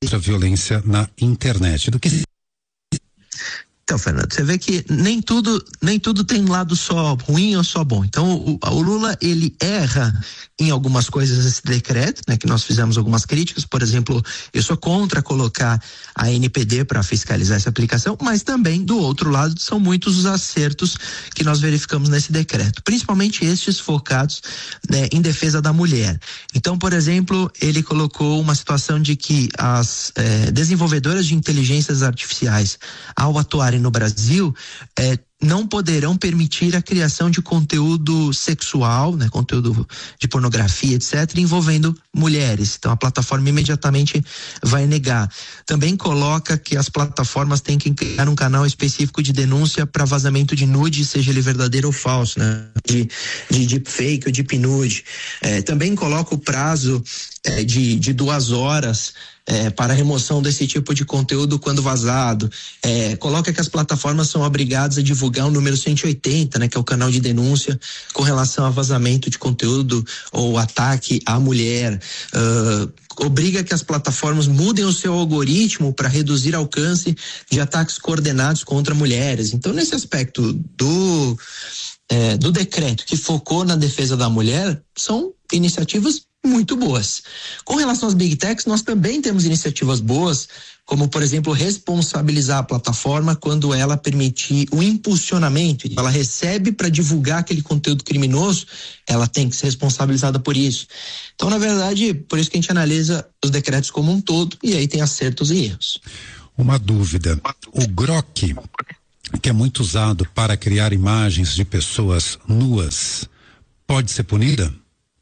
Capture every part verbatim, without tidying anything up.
contra a violência na internet. Do que se... Então, Fernando, você vê que nem tudo, nem tudo tem um lado só ruim ou só bom. Então, o, o Lula, ele erra em algumas coisas esse decreto, né, que nós fizemos algumas críticas. Por exemplo, eu sou contra colocar a N P D para fiscalizar essa aplicação, mas também, do outro lado, são muitos os acertos que nós verificamos nesse decreto, principalmente estes focados, né, em defesa da mulher. Então, por exemplo, ele colocou uma situação de que as eh, desenvolvedoras de inteligências artificiais, ao atuarem no Brasil, eh, não poderão permitir a criação de conteúdo sexual, né, conteúdo de pornografia, etcétera, envolvendo mulheres. Então a plataforma imediatamente vai negar. Também coloca que as plataformas têm que criar um canal específico de denúncia para vazamento de nude, seja ele verdadeiro ou falso, né, de, de deepfake ou deep nude. É, também coloca o prazo é, de, de duas horas É, para a remoção desse tipo de conteúdo quando vazado. É, coloca que as plataformas são obrigadas a divulgar o número cento e oitenta, né, que é o canal de denúncia com relação a vazamento de conteúdo ou ataque à mulher. Uh, obriga que as plataformas mudem o seu algoritmo para reduzir alcance de ataques coordenados contra mulheres. Então, nesse aspecto do é, do decreto que focou na defesa da mulher, são iniciativas muito boas. Com relação às Big Techs, nós também temos iniciativas boas, como, por exemplo, responsabilizar a plataforma quando ela permitir o impulsionamento. Ela recebe para divulgar aquele conteúdo criminoso, ela tem que ser responsabilizada por isso. Então, na verdade, por isso que a gente analisa os decretos como um todo, e aí tem acertos e erros. Uma dúvida, o Grok, que é muito usado para criar imagens de pessoas nuas, pode ser punida?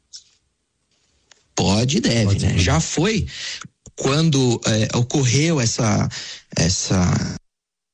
Pode e deve, Pode né? Já foi quando é, ocorreu essa, essa